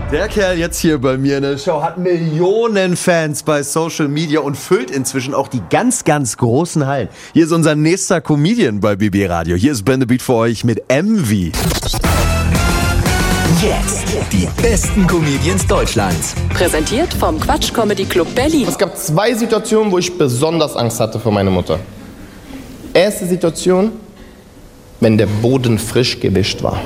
Der Kerl jetzt hier bei mir in der Show hat Millionen Fans bei Social Media und füllt inzwischen auch die ganz, ganz großen Hallen. Hier ist unser nächster Comedian bei BB Radio. Hier ist Ben the Beat für euch mit MV. Jetzt die besten Comedians Deutschlands. Präsentiert vom Quatsch Comedy Club Berlin. Es gab 2 Situationen, wo ich besonders Angst hatte vor meiner Mutter. Erste Situation, wenn der Boden frisch gewischt war.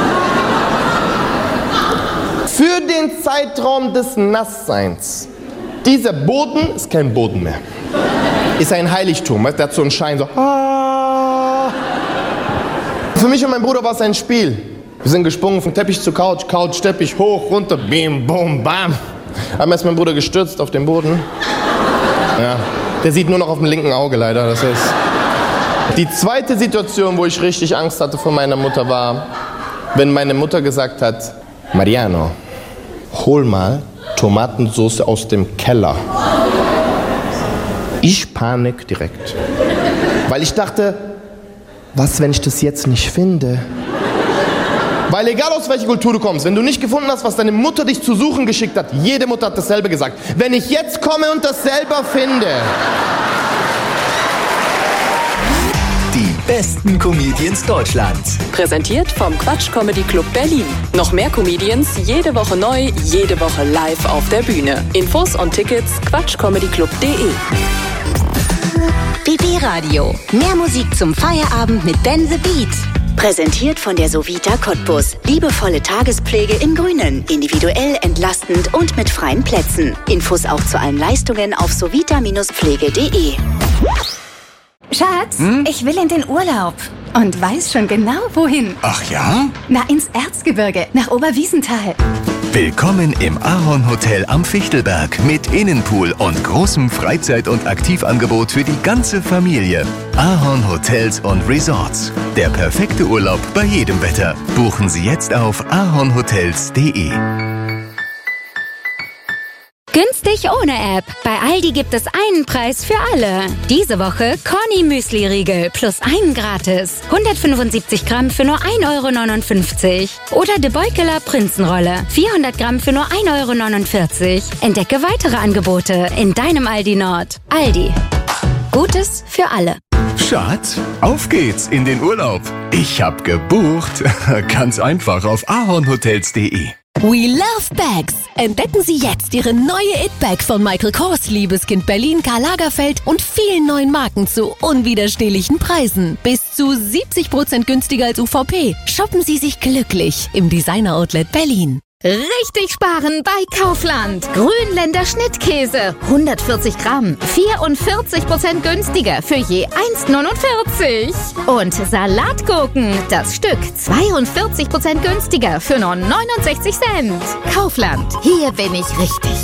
Für den Zeitraum des Nassseins. Dieser Boden ist kein Boden mehr. Ist ein Heiligtum, weißt, der hat so einen Schein, so. Für mich und meinen Bruder war es ein Spiel. Wir sind gesprungen von Teppich zu Couch, Couch, Teppich, hoch, runter, bim, bum, bam. Einmal ist mein Bruder gestürzt auf den Boden. Ja, der sieht nur noch auf dem linken Auge leider, das ist... Die zweite Situation, wo ich richtig Angst hatte vor meiner Mutter, war, wenn meine Mutter gesagt hat, Mariano, hol mal Tomatensauce aus dem Keller. Ich panik direkt. Weil ich dachte, was, wenn ich das jetzt nicht finde? Weil egal aus welcher Kultur du kommst, wenn du nicht gefunden hast, was deine Mutter dich zu suchen geschickt hat, jede Mutter hat dasselbe gesagt. Wenn ich jetzt komme und das selber finde... Die besten Comedians Deutschlands. Präsentiert vom Quatsch Comedy Club Berlin. Noch mehr Comedians, jede Woche neu, jede Woche live auf der Bühne. Infos und Tickets quatschcomedyclub.de. BB Radio. Mehr Musik zum Feierabend mit Ben the Beat. Präsentiert von der Sovita Cottbus. Liebevolle Tagespflege im Grünen. Individuell, entlastend und mit freien Plätzen. Infos auch zu allen Leistungen auf sovita-pflege.de. Schatz, ich will in den Urlaub und weiß schon genau, wohin. Ach ja? Na, ins Erzgebirge, nach Oberwiesenthal. Willkommen im Ahorn Hotel am Fichtelberg mit Innenpool und großem Freizeit- und Aktivangebot für die ganze Familie. Ahorn Hotels und Resorts. Der perfekte Urlaub bei jedem Wetter. Buchen Sie jetzt auf ahornhotels.de. Günstig ohne App. Bei Aldi gibt es einen Preis für alle. Diese Woche Conny Müsli-Riegel plus einen gratis. 175 Gramm für nur 1,59 €. Oder De Beukeler Prinzenrolle. 400 Gramm für nur 1,49 €. Entdecke weitere Angebote in deinem Aldi Nord. Aldi. Gutes für alle. Schatz, auf geht's in den Urlaub. Ich hab gebucht. Ganz einfach auf ahornhotels.de. We love bags. Entdecken Sie jetzt Ihre neue It-Bag von Michael Kors, Liebeskind Berlin, Karl Lagerfeld und vielen neuen Marken zu unwiderstehlichen Preisen. Bis zu 70% günstiger als UVP. Shoppen Sie sich glücklich im Designer Outlet Berlin. Richtig sparen bei Kaufland. Grünländer Schnittkäse, 140 Gramm, 44% günstiger für je 1,49 €. Und Salatgurken, das Stück, 42% günstiger für nur 69 Cent. Kaufland, hier bin ich richtig.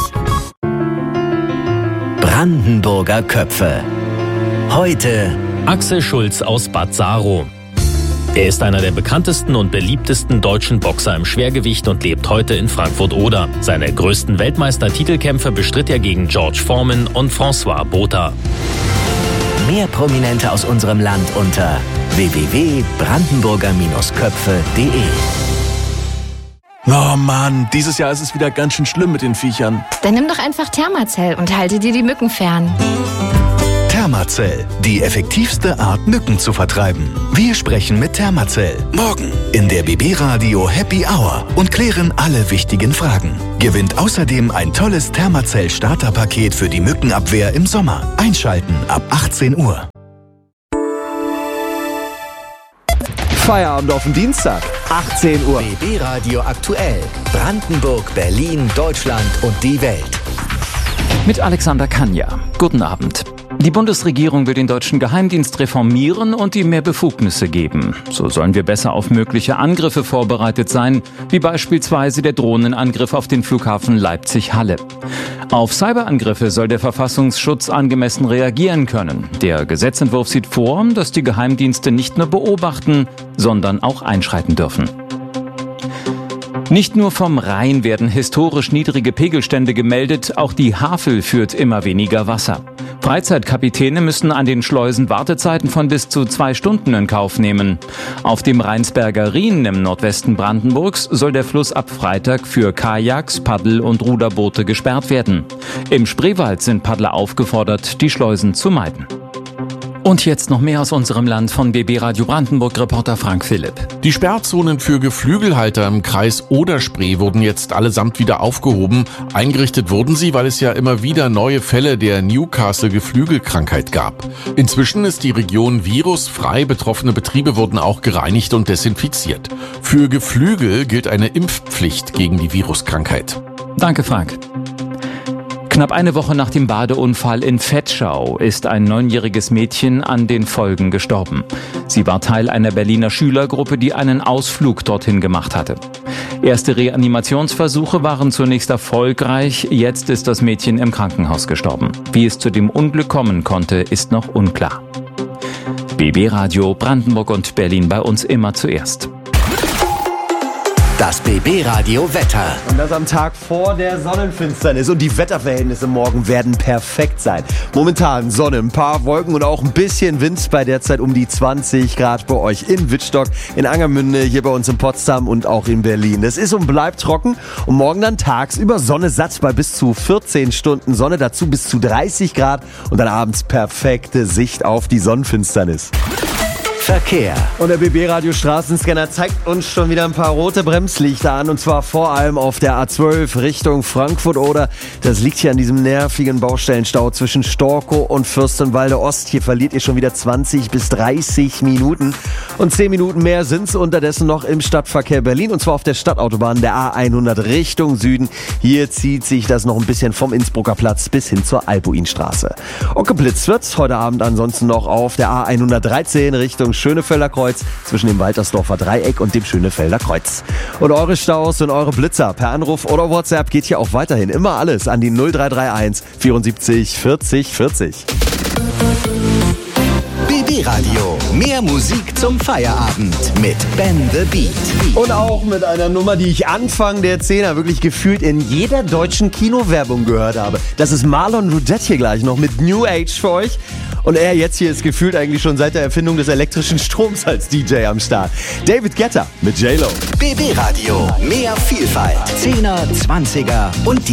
Brandenburger Köpfe. Heute Axel Schulz aus Bad Saro. Er ist einer der bekanntesten und beliebtesten deutschen Boxer im Schwergewicht und lebt heute in Frankfurt-Oder. Seine größten Weltmeistertitelkämpfe bestritt er gegen George Foreman und François Botha. mehr Prominente aus unserem Land unter www.brandenburger-köpfe.de. Oh Mann, dieses Jahr ist es wieder ganz schön schlimm mit den Viechern. Dann nimm doch einfach Thermacell und halte dir die Mücken fern. Thermacell, die effektivste Art, Mücken zu vertreiben. Wir sprechen mit Thermacell. Morgen in der BB Radio Happy Hour und klären alle wichtigen Fragen. Gewinnt außerdem ein tolles Thermacell Starterpaket für die Mückenabwehr im Sommer. Einschalten ab 18 Uhr. Feierabend auf den Dienstag, 18 Uhr. BB Radio aktuell. Brandenburg, Berlin, Deutschland und die Welt. Mit Alexander Kanja. Guten Abend. Die Bundesregierung will den deutschen Geheimdienst reformieren und ihm mehr Befugnisse geben. So sollen wir besser auf mögliche Angriffe vorbereitet sein, wie beispielsweise der Drohnenangriff auf den Flughafen Leipzig-Halle. Auf Cyberangriffe soll der Verfassungsschutz angemessen reagieren können. Der Gesetzentwurf sieht vor, dass die Geheimdienste nicht nur beobachten, sondern auch einschreiten dürfen. Nicht nur vom Rhein werden historisch niedrige Pegelstände gemeldet, auch die Havel führt immer weniger Wasser. Freizeitkapitäne müssen an den Schleusen Wartezeiten von bis zu 2 Stunden in Kauf nehmen. Auf dem Rheinsberger Rhin im Nordwesten Brandenburgs soll der Fluss ab Freitag für Kajaks, Paddel- und Ruderboote gesperrt werden. Im Spreewald sind Paddler aufgefordert, die Schleusen zu meiden. Und jetzt noch mehr aus unserem Land von BB Radio Brandenburg-Reporter Frank Philipp. Die Sperrzonen für Geflügelhalter im Kreis Oder-Spree wurden jetzt allesamt wieder aufgehoben. Eingerichtet wurden sie, weil es ja immer wieder neue Fälle der Newcastle-Geflügelkrankheit gab. Inzwischen ist die Region virusfrei. Betroffene Betriebe wurden auch gereinigt und desinfiziert. Für Geflügel gilt eine Impfpflicht gegen die Viruskrankheit. Danke, Frank. Knapp eine Woche nach dem Badeunfall in Vetschau ist ein 9-jähriges Mädchen an den Folgen gestorben. Sie war Teil einer Berliner Schülergruppe, die einen Ausflug dorthin gemacht hatte. Erste Reanimationsversuche waren zunächst erfolgreich. Jetzt ist das Mädchen im Krankenhaus gestorben. Wie es zu dem Unglück kommen konnte, ist noch unklar. BB Radio Brandenburg und Berlin, bei uns immer zuerst. Das BB Radio Wetter. Und das am Tag vor der Sonnenfinsternis. Und die Wetterverhältnisse morgen werden perfekt sein. Momentan Sonne, ein paar Wolken und auch ein bisschen Wind. Bei derzeit um die 20 Grad bei euch in Wittstock, in Angermünde, hier bei uns in Potsdam und auch in Berlin. Es ist und bleibt trocken. Und morgen dann tagsüber Sonne satt bei bis zu 14 Stunden Sonne. Dazu bis zu 30 Grad. Und dann abends perfekte Sicht auf die Sonnenfinsternis. Verkehr. Und der BB-Radio Straßenscanner zeigt uns schon wieder ein paar rote Bremslichter an. Und zwar vor allem auf der A12 Richtung Frankfurt-Oder. Das liegt hier an diesem nervigen Baustellenstau zwischen Storkow und Fürstenwalde Ost. Hier verliert ihr schon wieder 20 bis 30 Minuten. Und 10 Minuten mehr sind es unterdessen noch im Stadtverkehr Berlin. Und zwar auf der Stadtautobahn der A100 Richtung Süden. Hier zieht sich das noch ein bisschen vom Innsbrucker Platz bis hin zur Albuinstraße. Und geblitzt wird's heute Abend ansonsten noch auf der A113 Richtung Schönefelder Kreuz zwischen dem Waltersdorfer Dreieck und dem Schönefelder Kreuz. Und eure Staus und eure Blitzer per Anruf oder WhatsApp geht hier auch weiterhin immer alles an die 0331 74 40 40. BB Radio. Mehr Musik zum Feierabend mit Ben the Beat. Und auch mit einer Nummer, die ich Anfang der 10er wirklich gefühlt in jeder deutschen Kinowerbung gehört habe. Das ist Marlon Rudette hier gleich noch mit New Age für euch. Und er jetzt hier ist gefühlt eigentlich schon seit der Erfindung des elektrischen Stroms als DJ am Start. David Guetta mit J-Lo. BB Radio. Mehr Vielfalt. 10er, 20er und die